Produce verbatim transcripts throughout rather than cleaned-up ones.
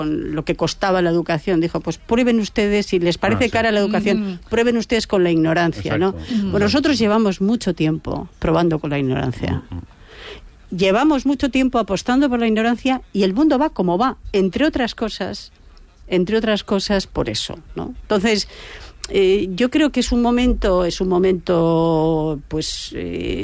lo que costaba la educación, dijo, pues prueben ustedes, si les parece ah, sí. cara la educación, mm. prueben ustedes con la ignorancia, Exacto. ¿no? Mm. Bueno, nosotros llevamos mucho tiempo probando con la ignorancia. Mm. Llevamos mucho tiempo apostando por la ignorancia y el mundo va como va, entre otras cosas, entre otras cosas por eso, ¿no? Entonces, eh, yo creo que es un momento, es un momento, pues,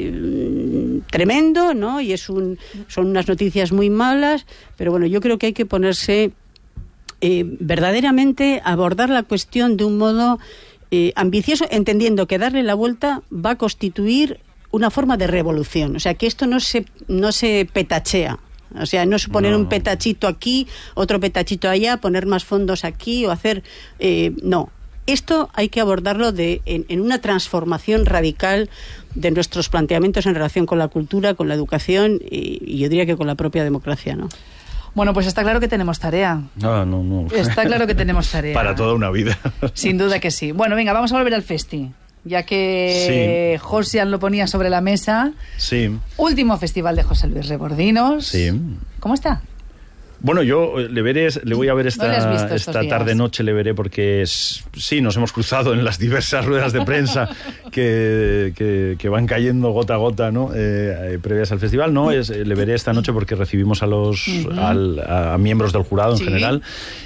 eh, tremendo, ¿no? Y es un, son unas noticias muy malas, pero bueno, yo creo que hay que ponerse eh, verdaderamente a abordar la cuestión de un modo eh, ambicioso, entendiendo que darle la vuelta va a constituir una forma de revolución, o sea, que esto no se, no se petachea. O sea, no es poner no. un petachito aquí, otro petachito allá, poner más fondos aquí o hacer... Eh, no, esto hay que abordarlo de, en, en una transformación radical de nuestros planteamientos en relación con la cultura, con la educación y, y yo diría que con la propia democracia, ¿no? Bueno, pues está claro que tenemos tarea. No, no, no. Está claro que tenemos tarea. Para toda una vida. Sin duda que sí. Bueno, venga, vamos a volver al festi. Ya que sí. Josian lo ponía sobre la mesa. Sí. Último festival de José Luis Rebordinos. Sí. ¿Cómo está? Bueno, yo le veré, le voy a ver esta, ¿No esta tarde-noche, le veré porque es, sí, nos hemos cruzado en las diversas ruedas de prensa que, que, que van cayendo gota a gota, ¿no? Eh, previas al festival, ¿no? Es, le veré esta noche porque recibimos a los uh-huh. al, a miembros del jurado en sí. general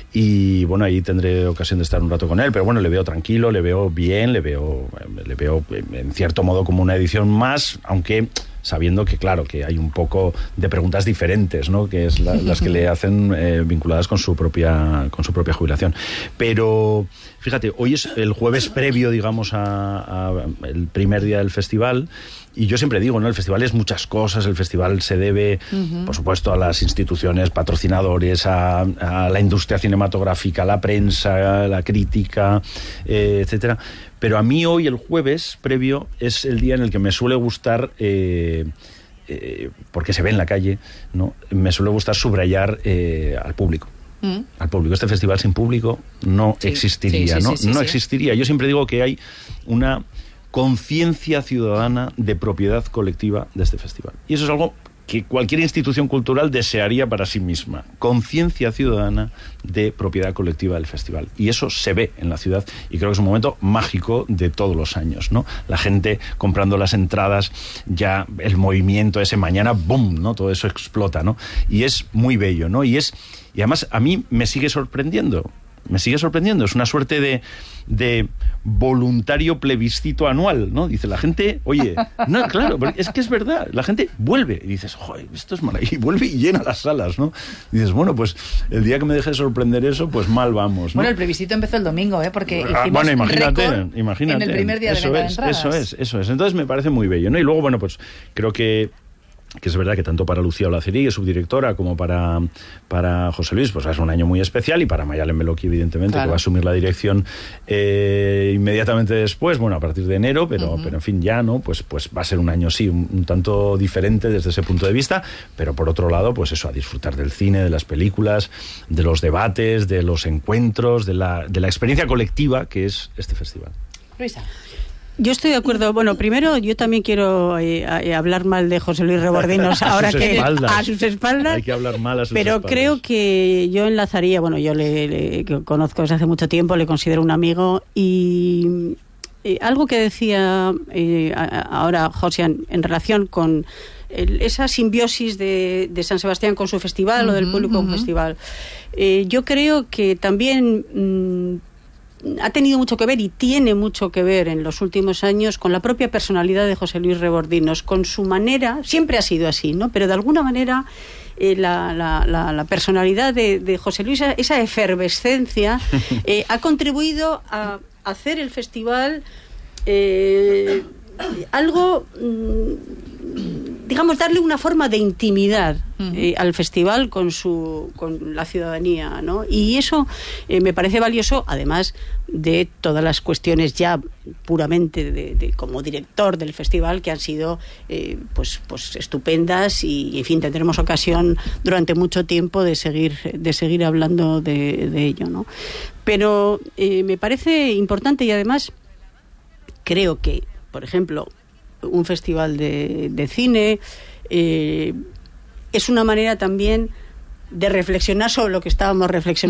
y bueno, ahí tendré ocasión de estar un rato con él, pero bueno, le veo tranquilo, le veo bien, le veo, le veo en cierto modo como una edición más, aunque... sabiendo que, claro, que hay un poco de preguntas diferentes, ¿no? Que es la, las que le hacen eh, vinculadas con su propia con su propia jubilación. Pero, fíjate, hoy es el jueves previo, digamos, a, a el primer día del festival. Y yo siempre digo, ¿no? El festival es muchas cosas. El festival se debe, uh-huh. por supuesto, a las instituciones patrocinadores, a, a la industria cinematográfica, a la prensa, a la crítica, eh, etcétera. Pero a mí hoy, el jueves previo, es el día en el que me suele gustar, eh, eh, porque se ve en la calle, ¿no? Me suele gustar subrayar eh, al público. Mm. Al público. Este festival sin público no sí, existiría, sí, sí, ¿no? Sí, sí, no sí. existiría. Yo siempre digo que hay una conciencia ciudadana de propiedad colectiva de este festival. Y eso es algo que cualquier institución cultural desearía para sí misma. Conciencia ciudadana de propiedad colectiva del festival. Y eso se ve en la ciudad y creo que es un momento mágico de todos los años, ¿no? La gente comprando las entradas, ya el movimiento ese mañana, ¡boom!, ¿no? Todo eso explota, ¿no? Y es muy bello, ¿no? Y es y además a mí me sigue sorprendiendo. Me sigue sorprendiendo, es una suerte de, de voluntario plebiscito anual, ¿no? Dice la gente, oye, no, claro, es que es verdad, la gente vuelve y dices, joder, esto es maravilloso, y vuelve y llena las salas, ¿no? Y dices, bueno, pues el día que me deje de sorprender eso, pues mal vamos, ¿no? Bueno, el plebiscito empezó el domingo, ¿eh? Porque hicimos ah, bueno, imagínate, imagínate, en el primer día de venta de entradas. Eso es, eso es, entonces me parece muy bello, ¿no? Y luego, bueno, pues creo que que es verdad que tanto para Lucía Olacerí, subdirectora, como para, para José Luis, pues es un año muy especial, y para Mayalen Meloqui, evidentemente, claro, que va a asumir la dirección eh, inmediatamente después, bueno, a partir de enero, pero, uh-huh. pero en fin, ya, ¿no? Pues, pues va a ser un año, sí, un, un tanto diferente desde ese punto de vista, pero por otro lado, pues eso, a disfrutar del cine, de las películas, de los debates, de los encuentros, de la, de la experiencia colectiva que es este festival. Luisa. Yo estoy de acuerdo. Bueno, primero yo también quiero eh, eh, hablar mal de José Luis Rebordinos ahora que espaldas. a sus espaldas. Hay que hablar mal a sus pero espaldas. Creo que yo enlazaría, bueno, yo le, le que conozco desde hace mucho tiempo, le considero un amigo y eh, algo que decía eh, a, ahora Josian en relación con el, esa simbiosis de, de San Sebastián con su festival, uh-huh, o del público con uh-huh. festival. Eh, yo creo que también mmm, ha tenido mucho que ver y tiene mucho que ver en los últimos años con la propia personalidad de José Luis Rebordinos, con su manera, siempre ha sido así, ¿no? Pero de alguna manera eh, la, la, la, la personalidad de, de José Luis, esa efervescencia, eh, ha contribuido a hacer el festival eh, algo, digamos, darle una forma de intimidad eh, al festival con su con la ciudadanía, ¿no? Y eso eh, me parece valioso, además de todas las cuestiones ya puramente de, de como director del festival, que han sido eh, pues pues estupendas, y en fin, tendremos ocasión durante mucho tiempo de seguir de seguir hablando de, de ello, ¿no? Pero eh, me parece importante, y además creo que, por ejemplo, un festival de, de cine eh, es una manera también de reflexionar sobre lo que estábamos reflexionando